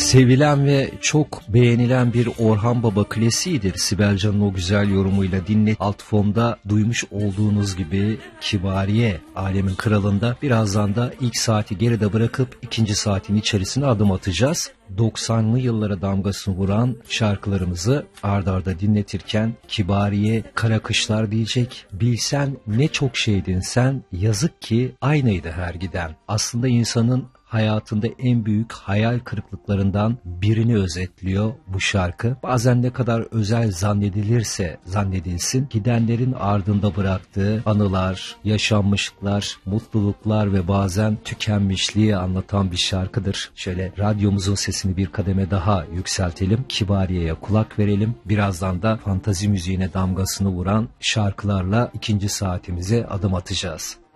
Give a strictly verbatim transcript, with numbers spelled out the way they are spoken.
sevilen ve çok beğenilen bir Orhan Baba klasiğidir. Sibel Can'ın o güzel yorumuyla dinlet. Alt fonda duymuş olduğunuz gibi Kibariye, Alemin Kralı'nda. Birazdan da ilk saati geride bırakıp ikinci saatin içerisine adım atacağız. doksanlı yıllara damgasını vuran şarkılarımızı ard arda dinletirken Kibariye kara kışlar diyecek. Bilsen ne çok şeydin sen, yazık ki aynıydı her giden. Aslında insanın hayatında en büyük hayal kırıklıklarından birini özetliyor bu şarkı. Bazen ne kadar özel zannedilirse zannedilsin, gidenlerin ardında bıraktığı anılar, yaşanmışlıklar, mutluluklar ve bazen tükenmişliği anlatan bir şarkıdır. Şöyle radyomuzun sesini bir kademe daha yükseltelim, Kibariye'ye kulak verelim. Birazdan da fantazi müziğine damgasını vuran şarkılarla ikinci saatimize adım atacağız.